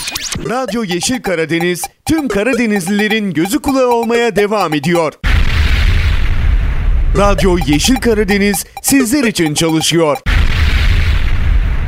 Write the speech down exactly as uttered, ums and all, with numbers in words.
Radyo Yeşil Karadeniz tüm Karadenizlilerin gözü kulağı olmaya devam ediyor. Radyo Yeşil Karadeniz sizler için çalışıyor.